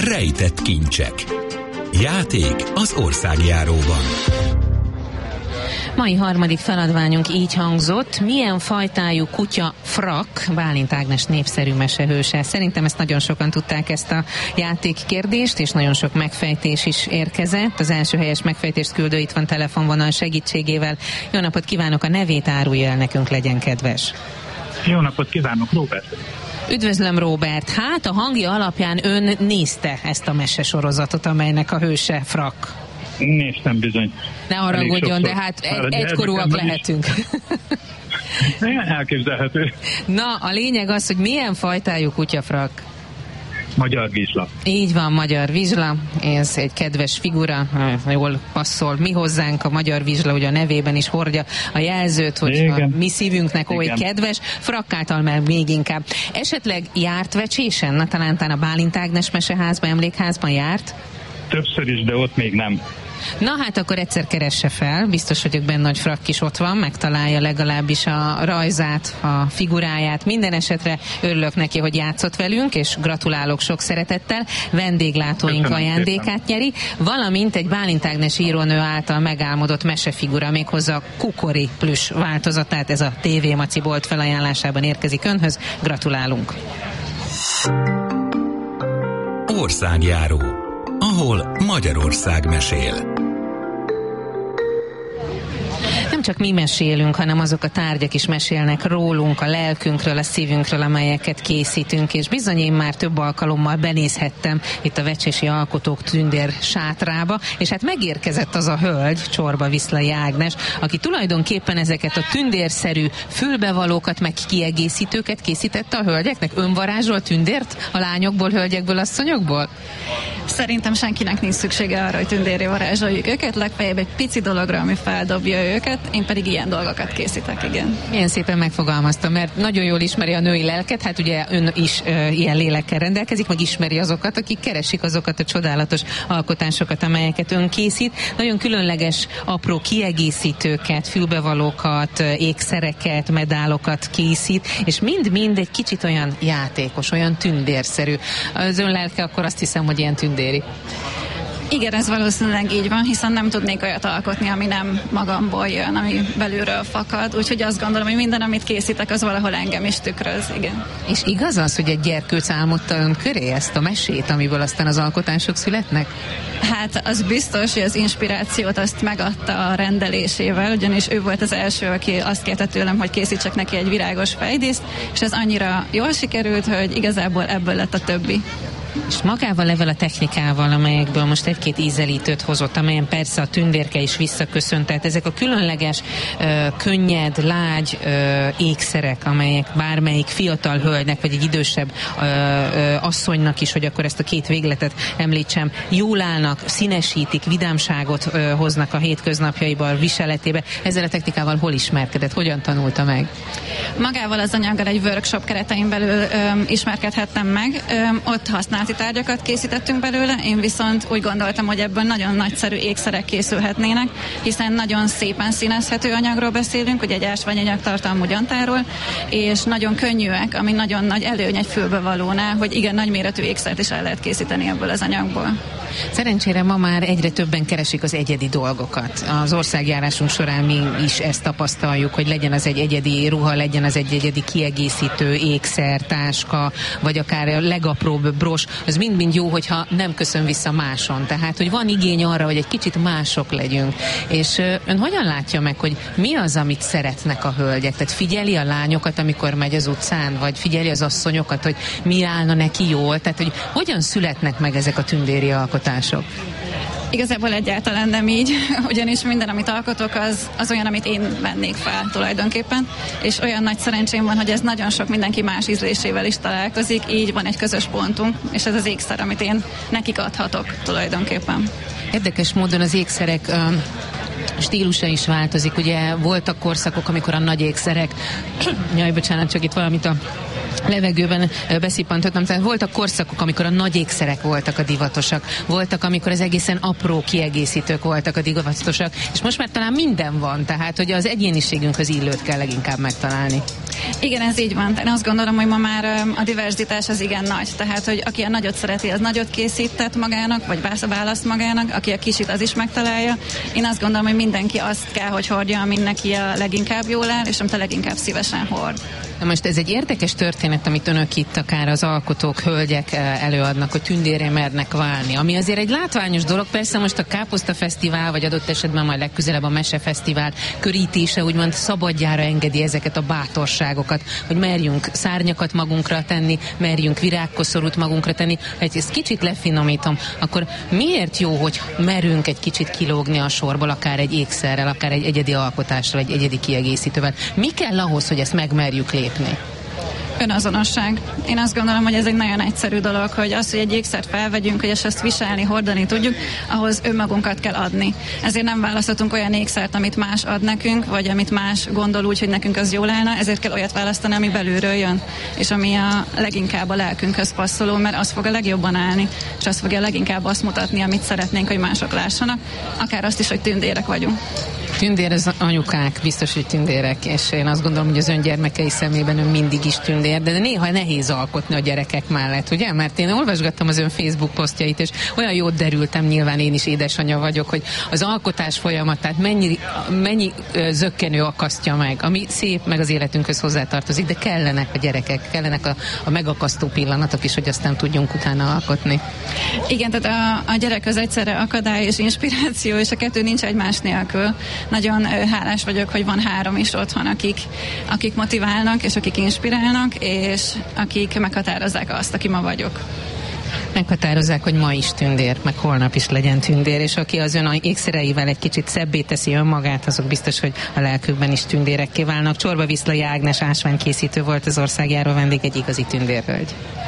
Rejtett kincsek. Játék az országjáróban. Mai harmadik feladványunk így hangzott: milyen fajtájú kutya Frak? Bálint Ágnes népszerű mesehőse. Szerintem ezt nagyon sokan tudták, ezt a játékkérdést, és nagyon sok megfejtés is érkezett. Az első helyes megfejtést küldő itt van telefonvonal segítségével. Jó napot kívánok, a nevét árulja el nekünk, legyen kedves. Jó napot kívánok, Róbert. Üdvözlöm, Róbert. Hát a hangja alapján ön nézte ezt a mesesorozatot, amelynek a hőse Frak. Néztem bizony. Ne haragudjon, de hát egykorúak lehetünk. Elképzelhető. Na, a lényeg az, hogy milyen fajtájú kutya Frak? Magyar vizsla. Így van, magyar vizsla. Ez egy kedves figura, jól passzol mi hozzánk. A magyar vizsla ugye a nevében is hordja a jelzőt, hogy a mi szívünknek oly kedves. Frak által meg még inkább. Esetleg járt Vecsésen? Na, talán a Bálint Ágnes meseházban, emlékházban járt? Többször is, de ott még nem. Na hát akkor egyszer keresse fel, biztos vagyok benne, hogy Frak is ott van, megtalálja legalábbis a rajzát, a figuráját. Minden esetre örülök neki, hogy játszott velünk, és gratulálok sok szeretettel. Vendéglátóink ajándékát nyeri, valamint egy Bálint Ágnes írónő által megálmodott mesefigura, méghozzá Kukori plüss változatát, ez a TV Maci bolt felajánlásában érkezik önhöz. Gratulálunk! Országjáró, ahol Magyarország mesél. Nem csak mi mesélünk, hanem azok a tárgyak is mesélnek rólunk, a lelkünkről, a szívünkről, amelyeket készítünk, és bizony én már több alkalommal benézhettem itt a Vecsési Alkotók tündér sátrába, és hát megérkezett az a hölgy, Csorba Viszlai Ágnes, aki tulajdonképpen ezeket a tündérszerű fülbevalókat, meg kiegészítőket készítette a hölgyeknek. Önvarázsol tündért a lányokból, hölgyekből, asszonyokból? Szerintem senkinek nincs szüksége arra, hogy tündérré varázsoljuk őket, legfeljebb egy pici dologra, ami feldobja őket, én pedig ilyen dolgokat készítek, igen. Milyen szépen megfogalmaztam, mert nagyon jól ismeri a női lelket, hát ugye ön is ilyen lélekkel rendelkezik, meg ismeri azokat, akik keresik azokat a csodálatos alkotásokat, amelyeket ön készít. Nagyon különleges, apró kiegészítőket, fülbevalókat, ékszereket, medálokat készít, és mind-mind egy kicsit olyan játékos, olyan tündérszerű. Az ön lelke akkor azt hiszem, hogy ilyen tündéri. Igen, ez valószínűleg így van, hiszen nem tudnék olyat alkotni, ami nem magamból jön, ami belülről fakad, úgyhogy azt gondolom, hogy minden, amit készítek, az valahol engem is tükröz, igen. És igaz az, hogy egy gyerkőc álmodta ön köré ezt a mesét, amiből aztán az alkotások születnek? Hát az biztos, hogy az inspirációt azt megadta a rendelésével, ugyanis ő volt az első, aki azt kérte tőlem, hogy készítsek neki egy virágos fejdíszt, és ez annyira jól sikerült, hogy igazából ebből lett a többi. És magával ezzel a technikával, amelyekből most egy-két ízelítőt hozott, amelyen persze a tündérke is visszaköszönt, tehát ezek a különleges, könnyed, lágy ékszerek, amelyek bármelyik fiatal hölgynek, vagy egy idősebb asszonynak is, hogy akkor ezt a két végletet említsem, jól állnak, színesítik, vidámságot hoznak a hétköznapjaiba, a viseletébe. Ezzel a technikával hol ismerkedett? Hogyan tanulta meg? Magával az anyaggal egy workshop keretein belül ismerkedhettem meg. Ott használati tárgyakat készítettünk belőle, én viszont úgy gondoltam, hogy ebből nagyon nagyszerű ékszerek készülhetnének, hiszen nagyon szépen színezhető anyagról beszélünk, ugye egy ásványanyag tartalmú gyantáról, és nagyon könnyűek, ami nagyon nagy előny egy fülbevalónál, hogy igen, nagyméretű ékszert is el lehet készíteni ebből az anyagból. Szerencsére ma már egyre többen keresik az egyedi dolgokat. Az országjárásunk során mi is ezt tapasztaljuk, hogy legyen az egy egyedi ruha, legyen az egy egyedi kiegészítő, ékszer, táska, vagy akár a legapróbb bros, az mind-mind jó, hogyha nem köszön vissza máson. Tehát, hogy van igény arra, hogy egy kicsit mások legyünk. És ön hogyan látja meg, hogy mi az, amit szeretnek a hölgyek? Tehát figyeli a lányokat, amikor megy az utcán, vagy figyeli az asszonyokat, hogy mi állna neki jól? Tehát, hogy hogyan születnek meg ezek a tündéri alkotások? Igazából egyáltalán nem így, ugyanis minden, amit alkotok, az olyan, amit én vennék fel tulajdonképpen, és olyan nagy szerencsém van, hogy ez nagyon sok mindenki más ízlésével is találkozik, így van egy közös pontunk, és ez az ékszer, amit én nekik adhatok tulajdonképpen. Érdekes módon az ékszerek stílusa is változik. Ugye voltak korszakok, amikor a nagy ékszerek, csak itt valamit a levegőben beszippantottam, tehát voltak korszakok, amikor a nagy ékszerek voltak a divatosak, voltak, amikor az egészen apró kiegészítők voltak a divatosak, és most már talán minden van, tehát hogy az egyéniségünkhöz illőt kell leginkább megtalálni. Igen, ez így van. Én azt gondolom, hogy ma már a diverzitás az igen nagy. Tehát, hogy aki a nagyot szereti, az nagyot készített magának, vagy választ magának, aki a kisit, az is megtalálja. Én azt gondolom, hogy mindenki azt kell, hogy hordja, ami neki a leginkább jól áll, és amit a leginkább szívesen hord. Na most ez egy érdekes történet, amit önök itt akár az alkotók, hölgyek előadnak, hogy tündérré mernek válni. Ami azért egy látványos dolog, persze most a Káposzta Fesztivál, vagy adott esetben majd legközelebb a Mese Fesztivál körítése úgymond szabadjára engedi ezeket a bátorságokat, hogy merjünk szárnyakat magunkra tenni, merjünk virágkoszorút magunkra tenni. Ha ezt kicsit lefinomítom, akkor miért jó, hogy merünk egy kicsit kilógni a sorból, akár egy ékszerrel, akár egy egyedi alkotással, egy egyedi kiegészítővel? Mi kell ahhoz, hogy ezt megmerjük lépni? Önazonosság. Én azt gondolom, hogy ez egy nagyon egyszerű dolog, hogy az, hogy egy ékszert felvegyünk, hogy ezt viselni, hordani tudjuk, ahhoz önmagunkat kell adni. Ezért nem választhatunk olyan ékszert, amit más ad nekünk, vagy amit más gondol úgy, hogy nekünk az jól állna, ezért kell olyat választani, ami belülről jön, és ami a leginkább a lelkünkhöz passzoló, mert az fog a legjobban állni, és az fogja leginkább azt mutatni, amit szeretnénk, hogy mások lássanak, akár azt is, hogy tündérek vagyunk. Tündér az anyukák, biztos, hogy tündérek, és én azt gondolom, hogy az ön gyermekei szemében ön mindig is tündér, de néha nehéz alkotni a gyerekek mellett, ugye? Mert én olvasgattam az ön Facebook posztjait, és olyan jót derültem, nyilván én is édesanyja vagyok, hogy az alkotás folyamatát mennyi zökkenő akasztja meg, ami szép, meg az életünkhöz hozzátartozik, de kellenek a gyerekek, kellenek a megakasztó pillanatok is, hogy aztán tudjunk utána alkotni. Igen, tehát a gyerek az egyszerre akadály és inspiráció, és a kettő nincs egymás nélkül. Nagyon hálás vagyok, hogy van 3 is otthon, akik motiválnak, és akik inspirálnak, és akik meghatározzák azt, aki ma vagyok. Meghatározzák, hogy ma is tündér, meg holnap is legyen tündér, és aki az ön ékszereivel egy kicsit szebbé teszi önmagát, azok biztos, hogy a lelkükben is tündérekké válnak. Csorba Viszlai Ágnes ásványkészítő volt az országjáró vendég, egy igazi tündérhölgy.